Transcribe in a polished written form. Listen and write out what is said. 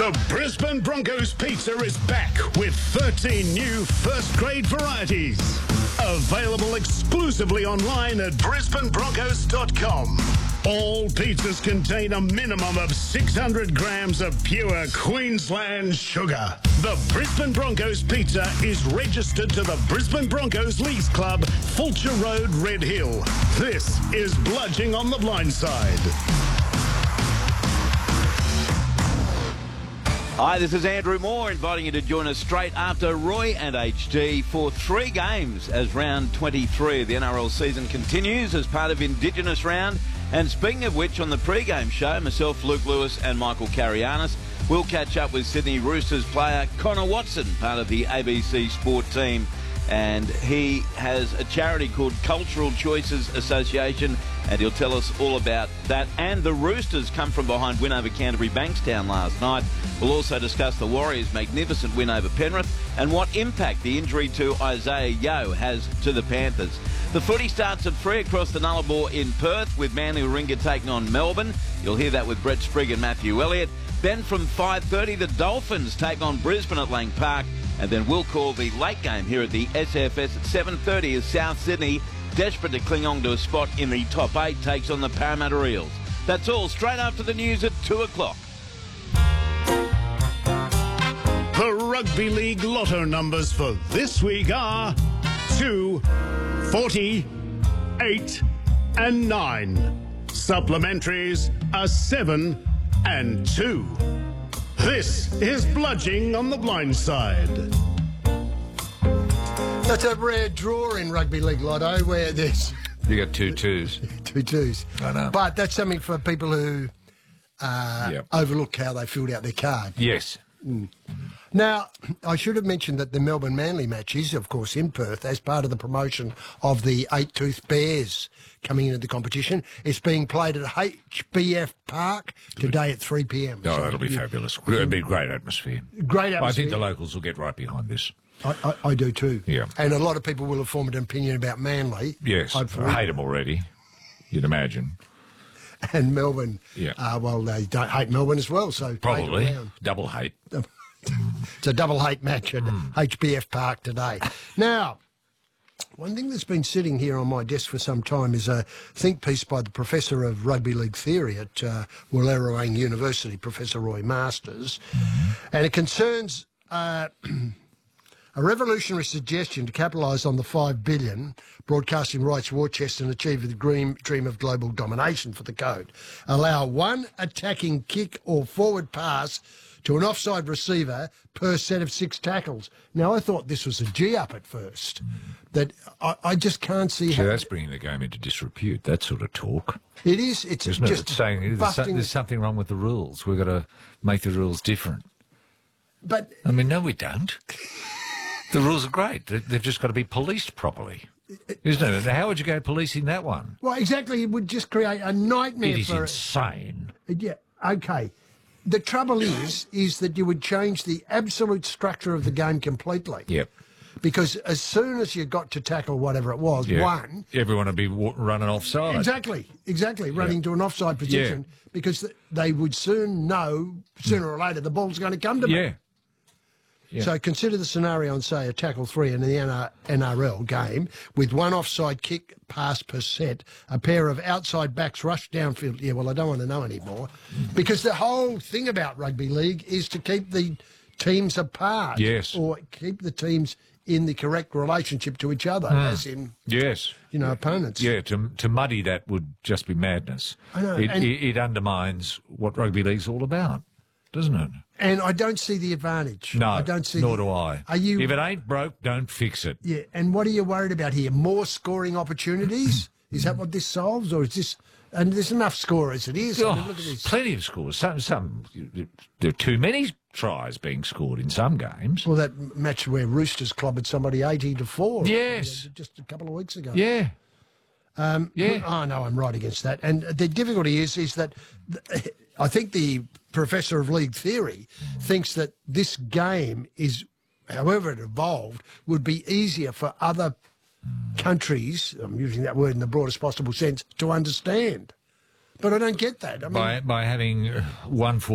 The Brisbane Broncos pizza is back with 13 new first-grade varieties. Available exclusively online at brisbanebroncos.com. All pizzas contain a minimum of 600 grams of pure Queensland sugar. The Brisbane Broncos pizza is registered to the Brisbane Broncos Leagues Club, Fulcher Road, Red Hill. This is Bludging on the Blind Side. Hi, this is Andrew Moore inviting you to join us straight after Roy and HG for 3 games as round 23 of the NRL season continues as part of Indigenous round. And speaking of which, on the pre-game show, myself, Luke Lewis and Michael Carianis will catch up with Sydney Roosters player Connor Watson, part of the ABC Sport team. And he has a charity called Cultural Choices Association, and he'll tell us all about that. And the Roosters come from behind win over Canterbury Bankstown last night. We'll also discuss the Warriors' magnificent win over Penrith and what impact the injury to Isaiah Yeo has to the Panthers. The footy starts at 3 across the Nullarbor in Perth with Manly Warringah taking on Melbourne. You'll hear that with Brett Sprigg and Matthew Elliott. Then from 5:30, the Dolphins take on Brisbane at Lang Park. And then we'll call the late game here at the SFS at 7:30 as South Sydney, desperate to cling on to a spot in the top 8, takes on the Parramatta Eels. That's all straight after the news at 2 o'clock. The Rugby League Lotto numbers for this week are 2, 40, 8 and 9. Supplementaries are 7 and 2. This is Bludging on the Blind Side. That's a rare draw in Rugby League Lotto where there's... You got 2 twos. 2 twos. I know. But that's something for people who overlook how they filled out their card. Yes. Now, I should have mentioned that the Melbourne Manly match is, of course, in Perth as part of the promotion of the Eight Tooth Bears coming into the competition. It's being played at HBF Park today at 3 p.m. Oh, that'll be fabulous. It'll be a great atmosphere. Great atmosphere. I think the locals will get right behind this. I do too. Yeah. And a lot of people will have formed an opinion about Manly. Yes. Hopefully. I hate them already, you'd imagine. And Melbourne, yeah. Well, they don't hate Melbourne as well, so... Probably. Double hate. It's a double hate match at HBF Park today. Now, one thing that's been sitting here on my desk for some time is a think piece by the Professor of Rugby League Theory at Wallerawang University, Professor Roy Masters, and it concerns a revolutionary suggestion to capitalise on the $5 billion broadcasting rights war chest and achieve the dream of global domination for the code. Allow one attacking kick or forward pass to an offside receiver per set of 6 tackles. Now, I thought this was a G-up at first. That I just can't see how... that's bringing the game into disrepute, that sort of talk. It is. It's Isn't just it? It's saying there's something wrong with the rules. We've got to make the rules different. But... I mean, no, we don't. The rules are great. They've just got to be policed properly. Isn't it? How would you go policing that one? Well, exactly. It would just create a nightmare It is for... insane. Yeah, okay. The trouble is that you would change the absolute structure of the game completely. Yep. Because as soon as you got to tackle whatever it was, one... Everyone would be running offside. Exactly, running to an offside position because they would soon know, sooner or later, the ball's going to come to me. Yeah. So consider the scenario on, say, a tackle 3 in the NRL game with 1 offside kick pass per set, a pair of outside backs rush downfield. Yeah, well, I don't want to know anymore because the whole thing about rugby league is to keep the teams apart. Yes. Or keep the teams in the correct relationship to each other, as in, opponents. Yeah, to muddy that would just be madness. I know. It undermines what rugby league's all about, doesn't it? And I don't see the advantage. No, I don't see nor do I. If it ain't broke, don't fix it. Yeah, and what are you worried about here? More scoring opportunities? Is that what this solves, or is this... And there's enough scorers as it is. Oh, I mean, look at this. Plenty of scores. Some there are too many tries being scored in some games. Well, that match where Roosters clobbered somebody 80-4. Yes. Just a couple of weeks ago. Yeah. Oh, no, I'm right against that. And the difficulty is that I think the Professor of League Theory thinks that this game is, however it evolved, would be easier for other countries, I'm using that word in the broadest possible sense, to understand. But I don't get that. I mean, by having one for